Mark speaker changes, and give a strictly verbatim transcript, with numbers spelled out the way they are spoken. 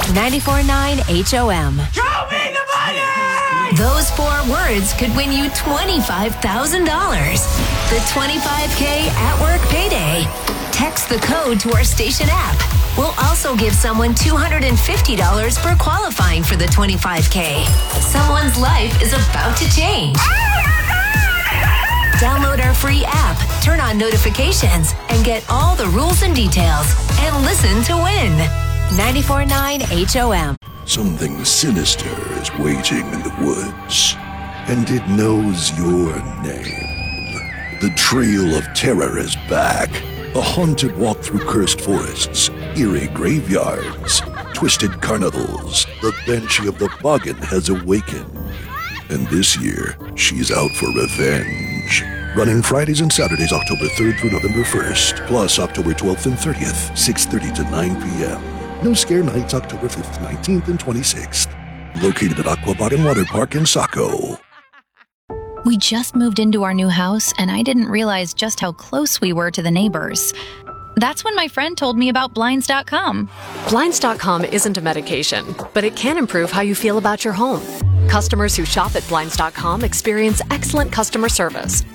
Speaker 1: ninety-four point nine H O M.
Speaker 2: Show me the money!
Speaker 1: Those four words could win you twenty-five thousand dollars. The twenty-five K at work payday. Text the code to our station app. We'll also give someone two hundred fifty dollars for qualifying for the twenty-five K. Someone's life is about to change. Download our free app, turn on notifications, and get all the rules and details. And listen to win. ninety-four point nine H O M.
Speaker 3: Something sinister is waiting in the woods, and it knows your name. The Trail of Terror is back. A haunted walk through cursed forests, eerie graveyards, twisted carnivals. The Banshee of the Boggin has awakened. And this year, she's out for revenge. Running Fridays and Saturdays, October third through November first, plus October twelfth and thirtieth, six thirty to nine p.m. No Scare Nights, October fifth, nineteenth, and twenty-sixth. Located at Aqua Bottom Water Park in Saco.
Speaker 4: We just moved into our new house, and I didn't realize just how close we were to the neighbors. That's when my friend told me about Blinds dot com.
Speaker 5: Blinds dot com isn't a medication, but it can improve how you feel about your home. Customers who shop at Blinds dot com experience excellent customer service,